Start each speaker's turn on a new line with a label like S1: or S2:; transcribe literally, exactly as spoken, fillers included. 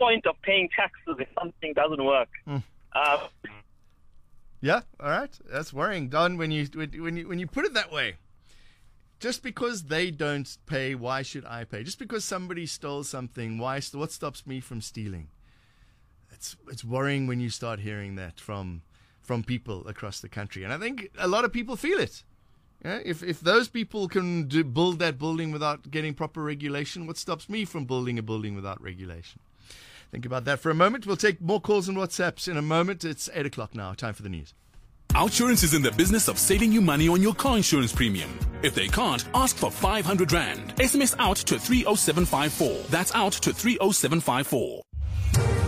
S1: point of paying taxes if something doesn't work?
S2: Mm.
S1: Uh,
S2: yeah, all right. That's worrying, Don, when you, when, when you when you put it that way. Just because they don't pay, why should I pay? Just because somebody stole something, why? What stops me from stealing? It's it's worrying when you start hearing that from from people across the country, and I think a lot of people feel it. Yeah? If if those people can do, build that building without getting proper regulation, what stops me from building a building without regulation? Think about that for a moment. We'll take more calls and WhatsApps in a moment. It's eight o'clock now. Time for the news.
S3: Outsurance is in the business of saving you money on your car insurance premium. If they can't, ask for five hundred rand. S M S out to three oh seven five four. That's out to three oh seven five four.